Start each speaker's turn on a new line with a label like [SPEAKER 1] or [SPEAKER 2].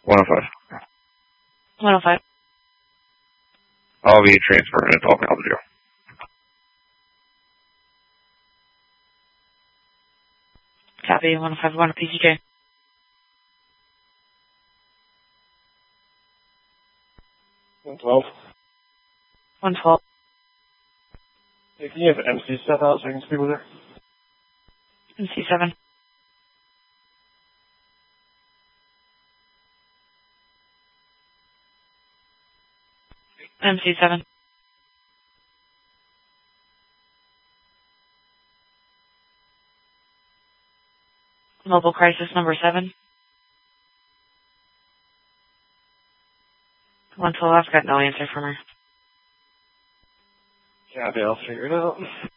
[SPEAKER 1] 105.
[SPEAKER 2] 105.
[SPEAKER 1] I'll be transferring it to all Alpha Zero.
[SPEAKER 2] Copy, 151 to PCJ.
[SPEAKER 3] 112.
[SPEAKER 2] 112.
[SPEAKER 3] Hey, can you have MC step out so I can speak with her?
[SPEAKER 2] MC7. MC7. Mobile crisis number 7. 112, I've got no answer from her.
[SPEAKER 3] Copy, I'll figure it out.